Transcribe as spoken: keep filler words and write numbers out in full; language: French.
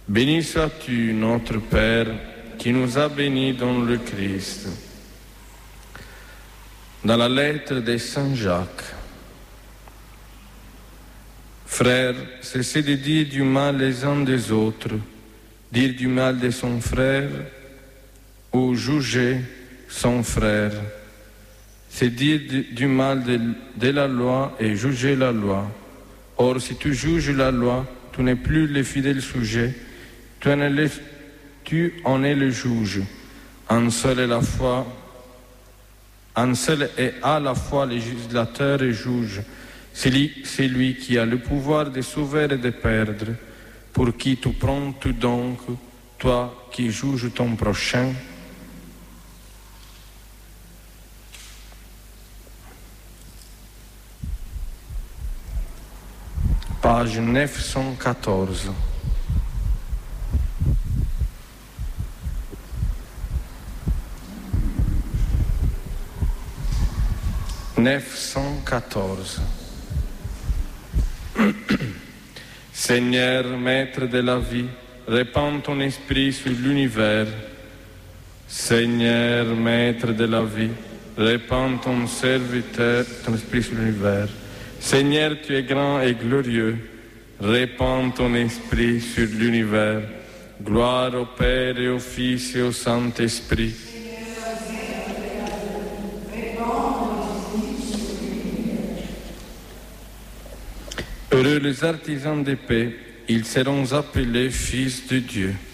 Béni sois-tu, notre Père, qui nous a bénis dans le Christ. Dans la lettre de Saint Jacques. Frères, cessez de dire du mal les uns des autres, dire du mal de son frère ou juger son frère. C'est dire du mal de, de la loi et juger la loi. Or, si tu juges la loi, tu n'es plus le fidèle sujet, tu en es le, tu en es le juge. Un seul est la foi, un seul est à la fois législateur et juge. C'est lui, c'est lui qui a le pouvoir de sauver et de perdre. Pour qui tu prends-tu donc, toi qui juges ton prochain? Page neuf cent quatorze. neuf cent quatorze. Seigneur, maître de la vie, répands ton esprit sur l'univers. Seigneur, maître de la vie, répands ton serviteur, ton esprit sur l'univers. Seigneur, tu es grand et glorieux, répands ton esprit sur l'univers. Gloire au Père et au Fils et au Saint-Esprit. Heureux les artisans de paix, ils seront appelés fils de Dieu.